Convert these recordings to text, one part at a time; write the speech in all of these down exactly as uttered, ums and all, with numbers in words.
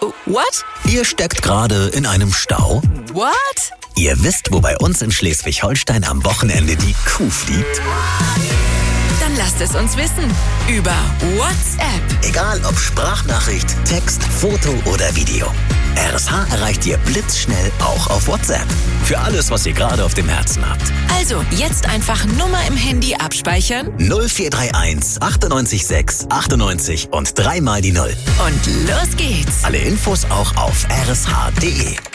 What? Ihr steckt gerade in einem Stau? What? Ihr wisst, wo bei uns in Schleswig-Holstein am Wochenende die Kuh fliegt? Dann lasst es uns wissen. Über WhatsApp. Egal ob Sprachnachricht, Text, Foto oder Video. R S H erreicht ihr blitzschnell auch auf WhatsApp. Für alles, was ihr gerade auf dem Herzen habt. Also, jetzt einfach Nummer im Handy abspeichern. null vier drei eins achtundneunzig sechs achtundneunzig und dreimal die Null. Und los geht's. Alle Infos auch auf r s h punkt d e.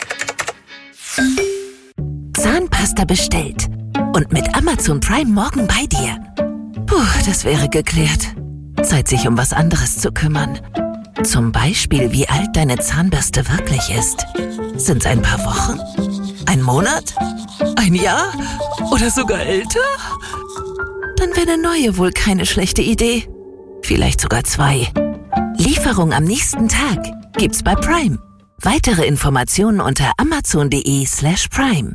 Zahnpasta bestellt. Und mit Amazon Prime morgen bei dir. Puh, das wäre geklärt. Zeit, sich um was anderes zu kümmern. Zum Beispiel, wie alt deine Zahnbürste wirklich ist. Sind's ein paar Wochen? Ein Monat? Ein Jahr? Oder sogar älter? Dann wäre eine neue wohl keine schlechte Idee. Vielleicht sogar zwei. Lieferung am nächsten Tag gibt's bei Prime. Weitere Informationen unter amazon.de slash prime.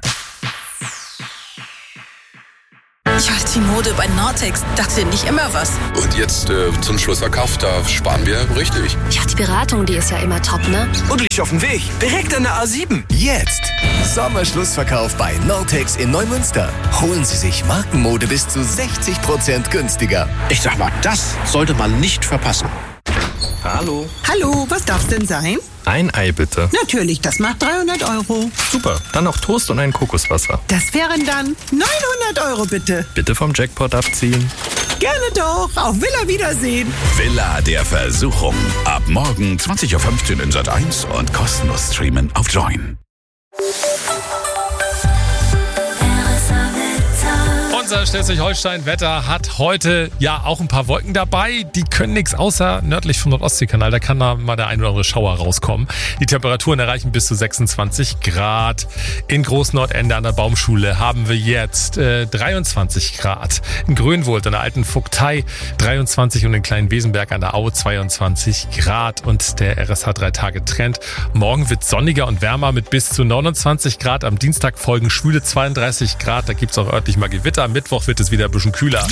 Ja, die Mode bei Nortex, dachte nicht immer was. Und jetzt äh, zum Schlussverkauf, da sparen wir richtig. Ja, die Beratung, die ist ja immer top, ne? Und liegt auf dem Weg, direkt an der A sieben. Jetzt Sommerschlussverkauf bei Nortex in Neumünster. Holen Sie sich Markenmode bis zu sechzig Prozent günstiger. Ich sag mal, das sollte man nicht verpassen. Hallo. Hallo, was darf's denn sein? Ein Ei bitte. Natürlich, das macht dreihundert Euro. Super, dann noch Toast und ein Kokoswasser. Das wären dann neunhundert Euro bitte. Bitte vom Jackpot abziehen. Gerne doch, auf Villa Wiedersehen. Villa der Versuchung. Ab morgen zwanzig Uhr fünfzehn in Sat eins und kostenlos streamen auf Join. Unser Schleswig-Holstein-Wetter hat heute ja auch ein paar Wolken dabei. Die können nichts außer nördlich vom Nordostseekanal. Da kann da mal der ein oder andere Schauer rauskommen. Die Temperaturen erreichen bis zu sechsundzwanzig Grad. In Großnordende an der Baumschule haben wir jetzt äh, dreiundzwanzig Grad. In Grönwohlt an der alten Vogtei dreiundzwanzig und in Kleinwesenberg an der Au zweiundzwanzig Grad. Und der R S H drei Tage Trend. Morgen wird sonniger und wärmer mit bis zu neunundzwanzig Grad. Am Dienstag folgen schwüle zweiunddreißig Grad. Da gibt's auch örtlich mal Gewitter. Am Mittwoch wird es wieder ein bisschen kühler.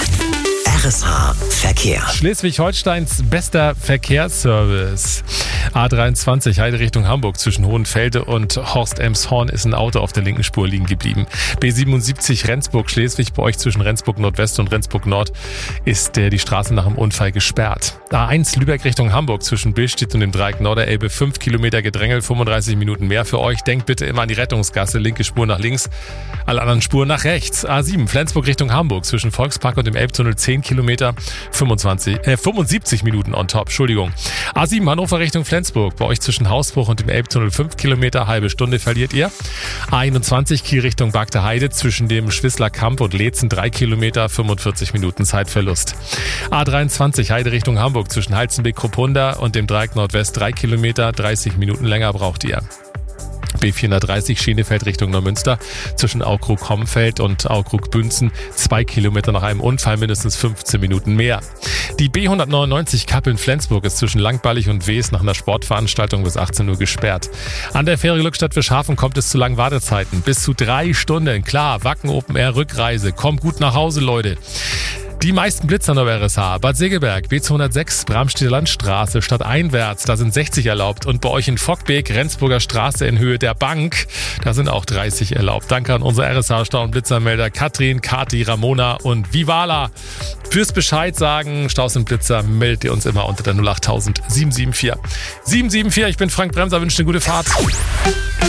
R S H Verkehr. Schleswig-Holsteins bester Verkehrsservice. A dreiundzwanzig Heide Richtung Hamburg zwischen Hohenfelde und Horst-Elmshorn ist ein Auto auf der linken Spur liegen geblieben. B siebenundsiebzig Rendsburg-Schleswig, bei euch zwischen Rendsburg-Nordwest und Rendsburg-Nord ist der, die Straße nach dem Unfall gesperrt. A eins Lübeck Richtung Hamburg zwischen Billstedt und dem Dreieck Norderelbe, fünf Kilometer Gedrängel, fünfunddreißig Minuten mehr für euch. Denkt bitte immer an die Rettungsgasse, linke Spur nach links, alle anderen Spuren nach rechts. A sieben Flensburg Richtung Hamburg zwischen Volkspark und dem Elbtunnel, zehn Kilometer, fünfundzwanzig, äh, fünfundsiebzig Minuten on top, Entschuldigung. A sieben Hannover Richtung Flensburg, bei euch zwischen Hausbruch und dem Elbtunnel fünf Kilometer, halbe Stunde verliert ihr. A einundzwanzig Kiel Richtung Bagde Heide zwischen dem Schwissler Kamp und Leetzen, drei Kilometer, fünfundvierzig Minuten Zeitverlust. A dreiundzwanzig Heide Richtung Hamburg zwischen Halzenbeck-Kruppunda und dem Dreieck Nordwest, drei Kilometer, dreißig Minuten länger braucht ihr. B vierhundertdreißig Schienefeld Richtung Neumünster zwischen Aukrug-Homfeld und Aukrug-Bünzen, zwei Kilometer nach einem Unfall, mindestens fünfzehn Minuten mehr. Die B hundertneunundneunzig Kappeln-Flensburg ist zwischen Langballig und Wees nach einer Sportveranstaltung bis achtzehn Uhr gesperrt. An der Fähre Glückstadt für Schafen kommt es zu langen Wartezeiten, bis zu drei Stunden. Klar, Wacken Open Air Rückreise, kommt gut nach Hause, Leute. Die meisten Blitzer auf R S H. Bad Segeberg, B zweihundertsechs, Bramstedter Landstraße, stadteinwärts, da sind sechzig erlaubt. Und bei euch in Fockbeek, Rendsburger Straße in Höhe der Bank, da sind auch dreißig erlaubt. Danke an unsere R S H-Stau- und Blitzermelder Katrin, Kati, Ramona und Vivala. Fürs Bescheid sagen, Staus und Blitzer, meldet ihr uns immer unter der null acht null null sieben sieben vier. sieben sieben vier, ich bin Frank Bremser, wünsche eine gute Fahrt.